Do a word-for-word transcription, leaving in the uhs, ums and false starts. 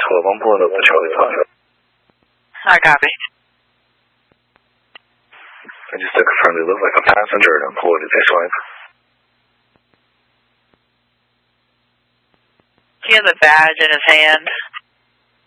twelve on pulling up to Charlie five. I copy. I just to confirm they look like a passenger and employed at this wife. He has a badge in his hand.